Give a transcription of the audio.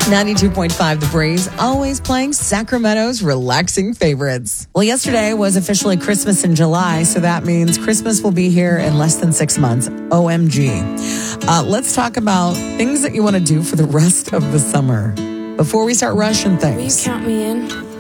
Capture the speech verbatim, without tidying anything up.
ninety-two point five The Breeze, always playing Sacramento's relaxing favorites. Well, yesterday was officially Christmas in July, so that means Christmas will be here in less than six months. O M G. Uh, let's talk about things that you want to do for the rest of the summer before we start rushing things. Will you count me in?